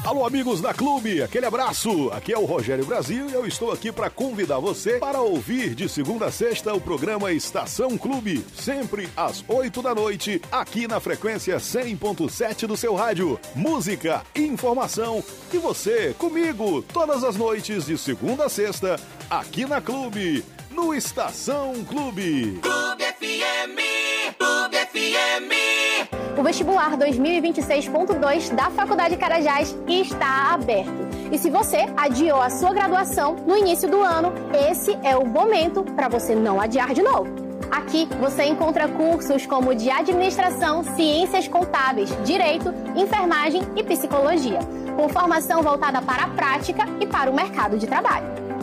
Alô, amigos da Clube, aquele abraço. Aqui é o Rogério Brasil e eu estou aqui para convidar você para ouvir de segunda a sexta o programa Estação Clube, sempre às 8 da noite, aqui na frequência 100.7 do seu rádio. Música, informação e você comigo todas as noites de segunda a sexta, aqui na Clube, no Estação Clube. Clube FM, Clube FM. O vestibular 2026.2 da Faculdade Carajás está aberto. E se você adiou a sua graduação no início do ano, esse é o momento para você não adiar de novo. Aqui você encontra cursos como de administração, ciências contábeis, direito, enfermagem e psicologia, com formação voltada para a prática e para o mercado de trabalho.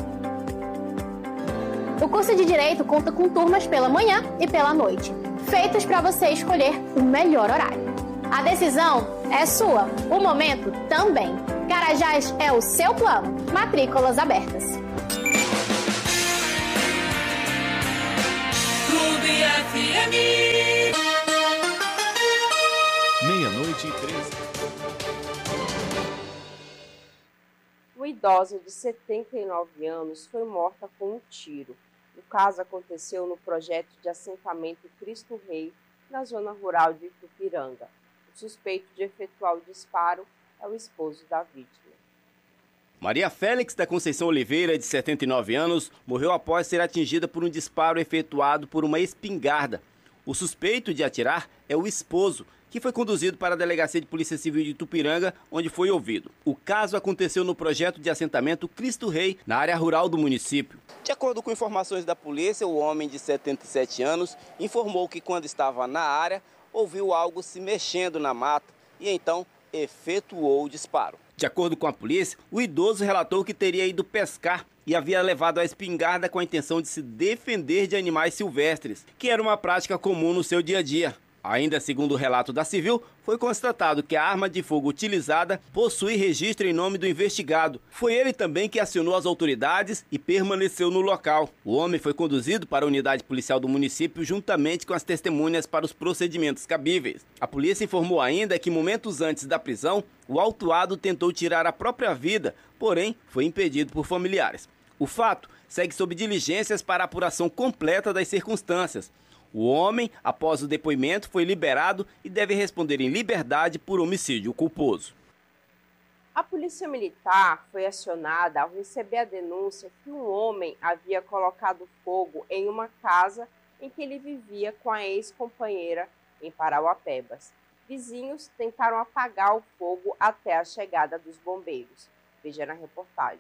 O curso de Direito conta com turmas pela manhã e pela noite, feitos para você escolher o melhor horário. A decisão é sua, o momento também. Carajás é o seu plano. Matrículas abertas. Clube FM. 00:13. Uma idosa de 79 anos foi morta com um tiro. O caso aconteceu no projeto de assentamento Cristo Rei, na zona rural de Itupiranga. O suspeito de efetuar o disparo é o esposo da vítima. Maria Félix da Conceição Oliveira, de 79 anos, morreu após ser atingida por um disparo efetuado por uma espingarda. O suspeito de atirar é o esposo, que foi conduzido para a Delegacia de Polícia Civil de Itupiranga, onde foi ouvido. O caso aconteceu no projeto de assentamento Cristo Rei, na área rural do município. De acordo com informações da polícia, o homem de 77 anos informou que quando estava na área, ouviu algo se mexendo na mata e então efetuou o disparo. De acordo com a polícia, o idoso relatou que teria ido pescar e havia levado a espingarda com a intenção de se defender de animais silvestres, que era uma prática comum no seu dia a dia. Ainda segundo o relato da Civil, foi constatado que a arma de fogo utilizada possui registro em nome do investigado. Foi ele também que acionou as autoridades e permaneceu no local. O homem foi conduzido para a unidade policial do município juntamente com as testemunhas para os procedimentos cabíveis. A polícia informou ainda que momentos antes da prisão, o autuado tentou tirar a própria vida, porém foi impedido por familiares. O fato segue sob diligências para a apuração completa das circunstâncias. O homem, após o depoimento, foi liberado e deve responder em liberdade por homicídio culposo. A polícia militar foi acionada ao receber a denúncia que um homem havia colocado fogo em uma casa em que ele vivia com a ex-companheira em Parauapebas. Vizinhos tentaram apagar o fogo até a chegada dos bombeiros. Veja na reportagem.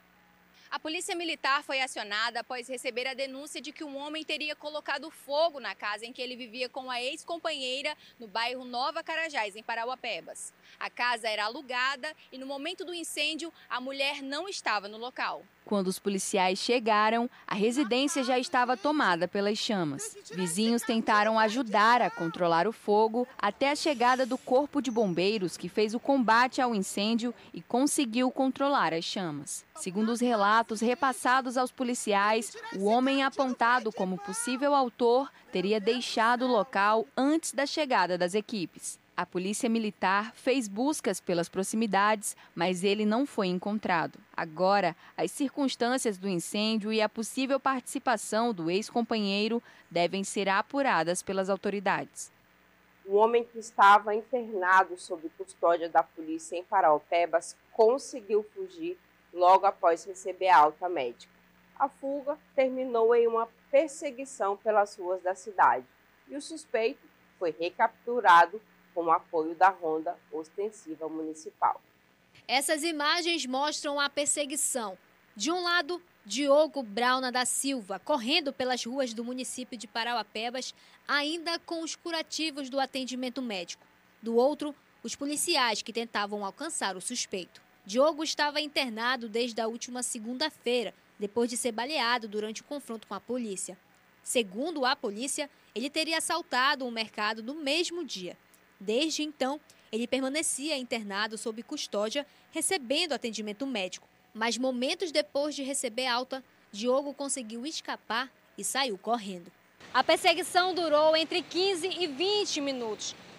A polícia militar foi acionada após receber a denúncia de que um homem teria colocado fogo na casa em que ele vivia com a ex-companheira no bairro Nova Carajás, em Parauapebas. A casa era alugada e no momento do incêndio a mulher não estava no local. Quando os policiais chegaram, a residência já estava tomada pelas chamas. Vizinhos tentaram ajudar a controlar o fogo até a chegada do corpo de bombeiros, que fez o combate ao incêndio e conseguiu controlar as chamas. Segundo os relatos repassados aos policiais, o homem apontado como possível autor teria deixado o local antes da chegada das equipes. A polícia militar fez buscas pelas proximidades, mas ele não foi encontrado. Agora, as circunstâncias do incêndio e a possível participação do ex-companheiro devem ser apuradas pelas autoridades. O homem que estava internado sob custódia da polícia em Parauapebas conseguiu fugir logo após receber a alta médica. A fuga terminou em uma perseguição pelas ruas da cidade e o suspeito foi recapturado com o apoio da Ronda Ostensiva Municipal. Essas imagens mostram a perseguição. De um lado, Diogo Brauna da Silva, correndo pelas ruas do município de Parauapebas, ainda com os curativos do atendimento médico. Do outro, os policiais que tentavam alcançar o suspeito. Diogo estava internado desde a última segunda-feira, depois de ser baleado durante o confronto com a polícia. Segundo a polícia, ele teria assaltado um mercado no mesmo dia. Desde então, ele permanecia internado sob custódia, recebendo atendimento médico. Mas momentos depois de receber alta, Diogo conseguiu escapar e saiu correndo. A perseguição durou entre 15 e 20 minutos.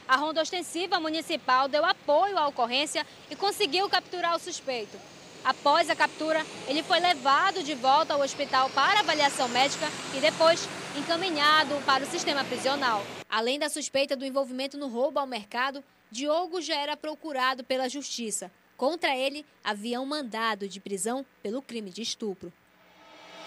A Ronda Ostensiva Municipal deu apoio à ocorrência e conseguiu capturar o suspeito. Após a captura, ele foi levado de volta ao hospital para avaliação médica e depois encaminhado para o sistema prisional. Além da suspeita do envolvimento no roubo ao mercado, Diogo já era procurado pela justiça. Contra ele, havia um mandado de prisão pelo crime de estupro.